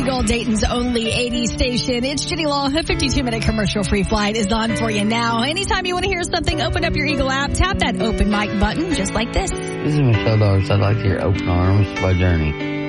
Eagle, Dayton's only 80 station. It's Ginny Law. A 52-minute commercial-free flight is on for you now. Anytime you want to hear something, open up your Eagle app, tap that open mic button just like this. This is Michelle Dogs. I'd like to hear Open Arms by Journey.